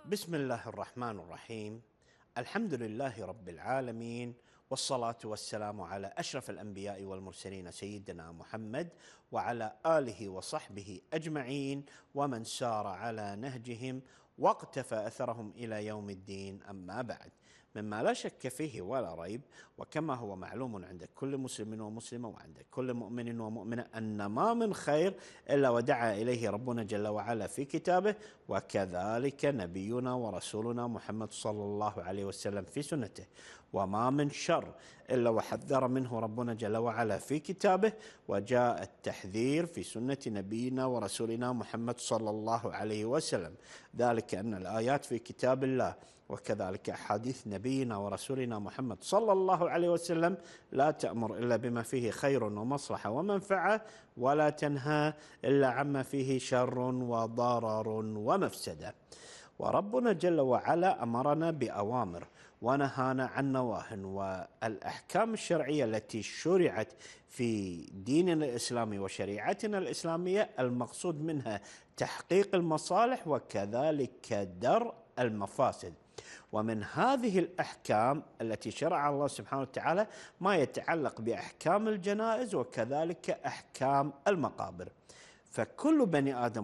بسم الله الرحمن الرحيم. الحمد لله رب العالمين، والصلاة والسلام على أشرف الأنبياء والمرسلين سيدنا محمد وعلى آله وصحبه أجمعين ومن سار على نهجهم واقتفى أثرهم إلى يوم الدين. أما بعد، مما لا شك فيه ولا ريب، وكما هو معلوم عند كل مسلم ومسلمة وعند كل مؤمن ومؤمنة، أن ما من خير إلا ودعا إليه ربنا جل وعلا في كتابه، وكذلك نبينا ورسولنا محمد صلى الله عليه وسلم في سنته. وما من شر إلا وحذر منه ربنا جل وعلا في كتابه، وجاء التحذير في سنة نبينا ورسولنا محمد صلى الله عليه وسلم. ذلك أن الآيات في كتاب الله وكذلك أحاديث نبينا ورسولنا محمد صلى الله عليه وسلم لا تأمر إلا بما فيه خير ومصلحة ومنفعة، ولا تنهى إلا عما فيه شر وضرر ومفسدة. وربنا جل وعلا أمرنا بأوامر ونهانا عن نواه، والأحكام الشرعية التي شرعت في ديننا الإسلامي وشريعتنا الإسلامية المقصود منها تحقيق المصالح وكذلك درء المفاسد. ومن هذه الأحكام التي شرع الله سبحانه وتعالى ما يتعلق بأحكام الجنائز وكذلك أحكام المقابر. فكل بني آدم